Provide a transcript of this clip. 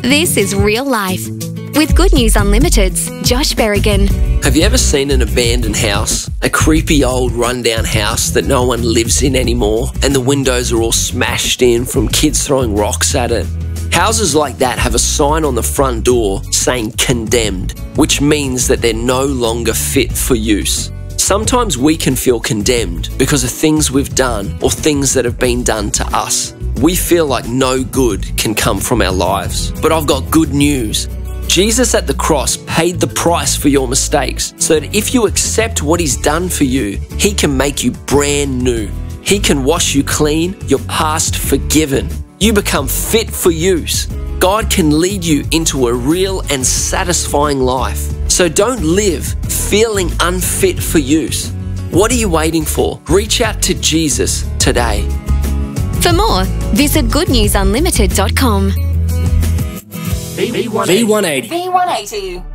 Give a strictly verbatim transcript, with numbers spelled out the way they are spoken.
This is Real Life with Good News Unlimited's Josh Berrigan. Have you ever seen an abandoned house? A creepy old rundown house that no one lives in anymore, and the windows are all smashed in from kids throwing rocks at it? Houses like that have a sign on the front door saying condemned, which means that they're no longer fit for use. Sometimes we can feel condemned because of things we've done or things that have been done to us. We feel like no good can come from our lives. But I've got good news. Jesus at the cross paid the price for your mistakes so that if you accept what He's done for you, He can make you brand new. He can wash you clean, your past forgiven. You become fit for use. God can lead you into a real and satisfying life. So don't live feeling unfit for use. What are you waiting for? Reach out to Jesus today. For more, visit good news unlimited dot com. V one eighty. V one eighty.